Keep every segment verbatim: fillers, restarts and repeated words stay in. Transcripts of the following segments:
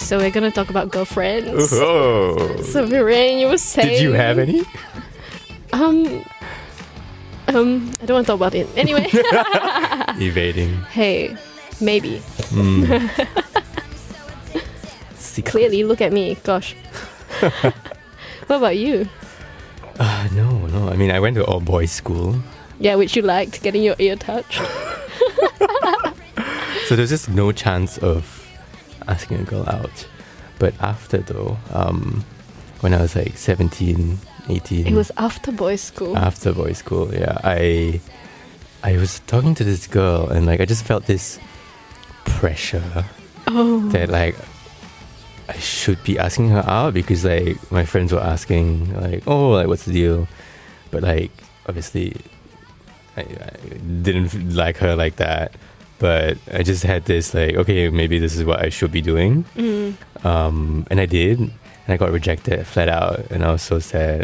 So we're gonna talk about girlfriends. Oh. So Viren, you were saying. Did you have any? Um. Um. I don't want to talk about it. Anyway. Evading. Hey, maybe. Mm. Clearly, look at me. Gosh. What about you? Uh, no, no. I mean, I went to all boys school. Yeah, which you liked, getting your ear touched. So there's just no chance of asking a girl out. But after though, um, when I was like seventeen, eighteen. It was after boys' school. After boys' school, yeah. I I was talking to this girl and like I just felt this pressure Oh. that like I should be asking her out because like my friends were asking like, oh, like what's the deal? But like obviously I, I didn't like her like that. But I just had this like, okay, maybe this is what I should be doing. Mm. Um, and I did. And I got rejected flat out. And I was so sad.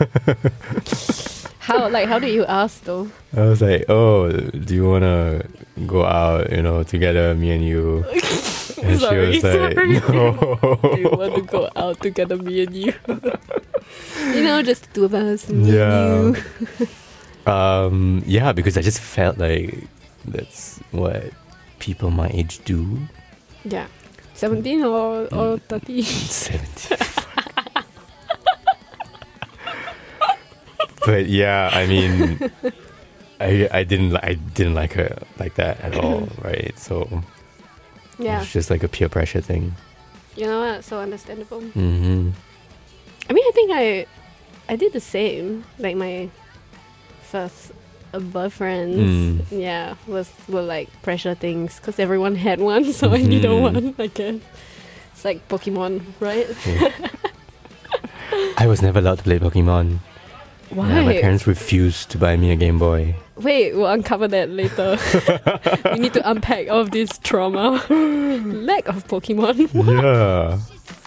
How, like, how did you ask though? I was like, oh, do you want to go out, you know, together, me and you? And Sorry, she was like, sorry. no. Do you want to go out together, me and you? You know, just the two of us, me Yeah. and you. Um, yeah, because I just felt like that's what people my age do. Yeah. seventeen or, or thirty? seventeen. But yeah, I mean, I I didn't li- I didn't like her like that at all, right? So Yeah. it's just like a peer pressure thing. You know what? So understandable. Mm-hmm. I mean, I think I I did the same. Like my first uh, boyfriends, Mm. yeah, was were like pressure things because everyone had one, so I needed Mhm. one. I guess it's like Pokemon, right? Yeah. I was never allowed to play Pokemon. Why? Yeah, my parents refused to buy me a Game Boy. Wait, we'll uncover that later. We need to unpack all of this trauma. Lack of Pokemon. Yeah.